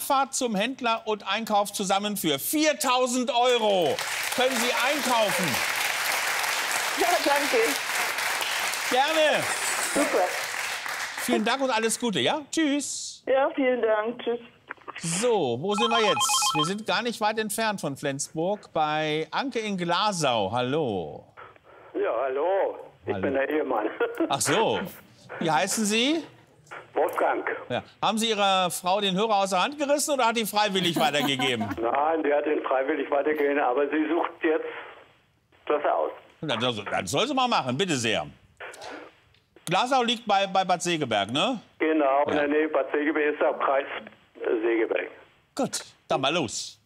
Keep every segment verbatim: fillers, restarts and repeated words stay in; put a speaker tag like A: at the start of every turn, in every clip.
A: Nachfahrt zum Händler und Einkauf zusammen für viertausend Euro. Können Sie einkaufen?
B: Ja, danke.
A: Gerne.
B: Super.
A: Vielen Dank und alles Gute, ja? Tschüss.
B: Ja, vielen Dank. Tschüss.
A: So, wo sind wir jetzt? Wir sind gar nicht weit entfernt von Flensburg, bei Anke in Glasau. Hallo.
C: Ja, hallo. Ich
A: Hallo.
C: bin der Ehemann.
A: Ach so. Wie heißen Sie?
C: Wolfgang.
A: Ja. Haben Sie Ihrer Frau den Hörer aus der Hand gerissen oder hat die freiwillig weitergegeben?
C: Nein, die hat ihn freiwillig weitergegeben, aber sie sucht jetzt das aus.
A: Dann, dann soll sie mal machen, bitte sehr. Glasau liegt bei, bei Bad Segeberg, ne?
C: Genau, in
A: Ja.
C: der Nähe Bad Segeberg ist auch Kreis äh, Segeberg.
A: Gut, dann mal los.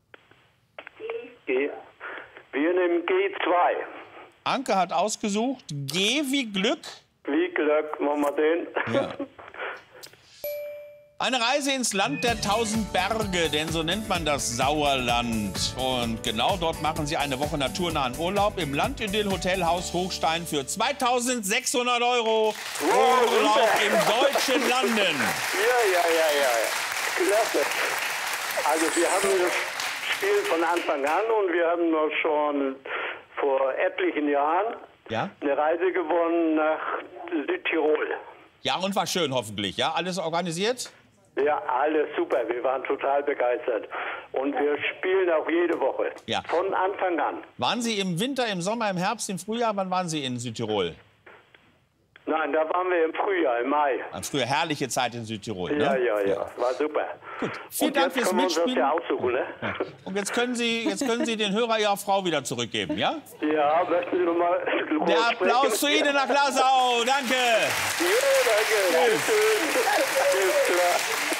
C: G. Wir nehmen G zwei.
A: Anke hat ausgesucht, G wie Glück.
C: Wie Glück, machen wir den.
A: Ja. Eine Reise ins Land der tausend Berge, denn so nennt man das Sauerland. Und genau dort machen Sie eine Woche naturnahen Urlaub im Landidyll-Hotel Haus Hochstein für zweitausendsechshundert Euro. Urlaub im deutschen Landen.
C: Ja, ja, ja, ja. Klasse. Also wir haben das Spiel von Anfang an und wir haben noch schon vor etlichen Jahren
A: Ja?
C: eine Reise gewonnen nach Südtirol.
A: Ja, und war schön hoffentlich. Ja, alles organisiert?
C: Ja, alles super. Wir waren total begeistert. Und wir spielen auch jede Woche.
A: Ja.
C: Von Anfang an.
A: Waren Sie im Winter, im Sommer, im Herbst, im Frühjahr? Wann waren Sie in Südtirol?
C: Nein, da waren wir im Frühjahr, im Mai.
A: Eine früher herrliche Zeit in Südtirol, ne?
C: Ja, ja, ja. War super.
A: Gut. Vielen
C: Und
A: Dank
C: jetzt
A: fürs
C: können wir uns das
A: Mitspielen.
C: ja aussuchen, ne?
A: Und jetzt können Sie, jetzt können Sie den Hörer Ihrer Frau wieder zurückgeben, ja?
C: Ja, möchten Sie noch mal
A: Der Applaus zu Ihnen nach Glasau. Danke.
C: Ja, danke.
A: Tschüss.
C: Tschüss. Tschüss. Klar.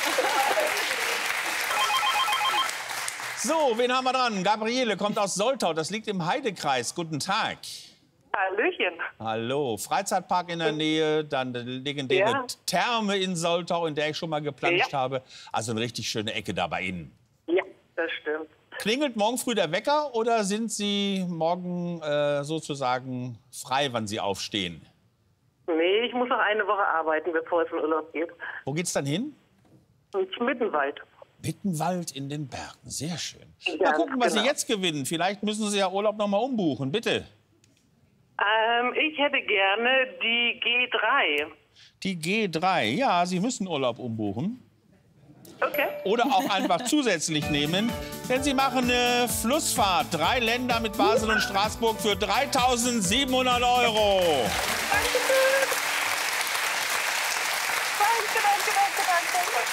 A: So, wen haben wir dran? Gabriele kommt aus Soltau. Das liegt im Heidekreis. Guten Tag.
B: Hallöchen.
A: Hallo. Freizeitpark in der Nähe, dann die legendäre
B: Ja.
A: Therme in Soltau, in der ich schon mal geplanscht
B: Ja.
A: habe. Also eine richtig schöne Ecke da bei Ihnen.
B: Ja, das stimmt.
A: Klingelt morgen früh der Wecker oder sind Sie morgen äh, sozusagen frei, wann Sie aufstehen?
B: Nee, ich muss noch eine Woche arbeiten, bevor es in Urlaub geht.
A: Wo geht's dann hin?
B: Und Mittenwald.
A: Mittenwald in den Bergen. Sehr schön.
B: Ja,
A: Mal gucken, was
B: genau.
A: Sie jetzt gewinnen. Vielleicht müssen Sie ja Urlaub noch mal umbuchen. Bitte.
B: Ähm, ich hätte gerne die G drei.
A: Die G drei. Ja, Sie müssen Urlaub umbuchen.
B: Okay.
A: Oder auch einfach zusätzlich nehmen. Denn Sie machen eine Flussfahrt. Drei Länder mit Basel und Straßburg für dreitausendsiebenhundert Euro.
B: Danke, danke, danke, danke.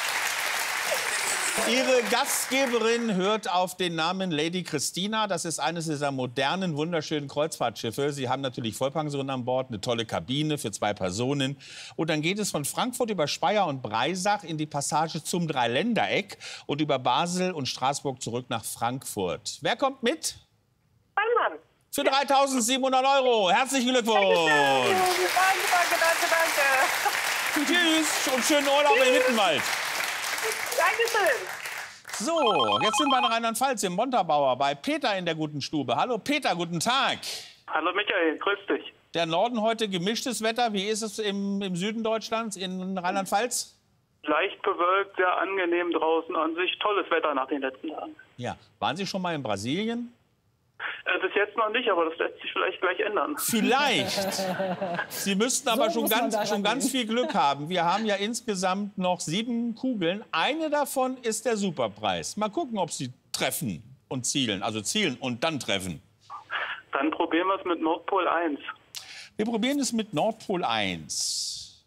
A: Ihre Gastgeberin hört auf den Namen Lady Christina. Das ist eines dieser modernen, wunderschönen Kreuzfahrtschiffe. Sie haben natürlich Vollpension an Bord, eine tolle Kabine für zwei Personen. Und dann geht es von Frankfurt über Speyer und Breisach in die Passage zum Dreiländereck und über Basel und Straßburg zurück nach Frankfurt. Wer kommt mit?
B: Mein Mann.
A: Für dreitausendsiebenhundert Euro. Herzlichen Glückwunsch.
B: Danke, danke, danke, danke.
A: Tschüss und schönen Urlaub im Mittenwald.
B: Dankeschön.
A: So, jetzt sind wir in Rheinland-Pfalz, im Montabaur, bei Peter in der guten Stube. Hallo Peter, guten Tag.
D: Hallo Michael, grüß dich.
A: Der Norden heute gemischtes Wetter. Wie ist es im, im Süden Deutschlands, in Rheinland-Pfalz?
D: Leicht bewölkt, sehr angenehm draußen an sich. Tolles Wetter nach den letzten Jahren.
A: Ja. Waren Sie schon mal in Brasilien?
D: Äh, bis jetzt noch nicht, aber das lässt sich vielleicht gleich ändern.
A: Vielleicht. Sie müssten aber
E: So
A: schon,
E: muss man
A: ganz,
E: daran
A: schon ganz
E: gehen.
A: viel Glück haben. Wir haben ja insgesamt noch sieben Kugeln. Eine davon ist der Superpreis. Mal gucken, ob Sie treffen und zielen. Also zielen und dann treffen.
D: Dann probieren wir es mit Nordpol eins.
A: Wir probieren es mit Nordpol eins.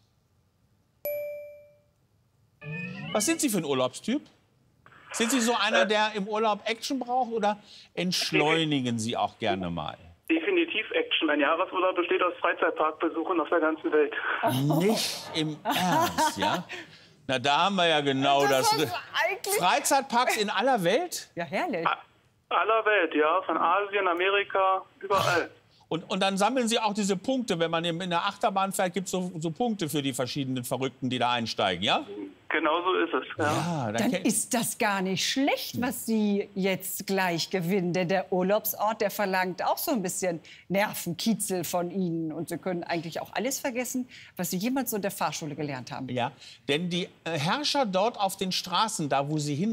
A: Was sind Sie für ein Urlaubstyp? Sind Sie so einer, der im Urlaub Action braucht oder entschleunigen Sie auch gerne mal?
D: Definitiv Action. Ein Jahresurlaub besteht aus Freizeitparkbesuchen auf der ganzen Welt.
A: Nicht im Ernst, ja? Na, da haben wir ja genau das.
E: Das ist eigentlich-
A: Freizeitparks in aller Welt?
E: Ja, herrlich.
D: Aller Welt, ja. Von Asien, Amerika, überall.
A: Und, und dann sammeln Sie auch diese Punkte, wenn man in der Achterbahn fährt, gibt es so, so Punkte für die verschiedenen Verrückten, die da einsteigen, ja?
D: Genau so ist es. Ja.
A: Ja,
E: Dann
A: kenn-
E: ist das gar nicht schlecht, was Sie jetzt gleich gewinnen. Denn der Urlaubsort, der verlangt auch so ein bisschen Nervenkitzel von Ihnen. Und Sie können eigentlich auch alles vergessen, was Sie jemals so in der Fahrschule gelernt haben.
A: ja, denn die äh, Herrscher dort auf den Straßen, da wo sie hin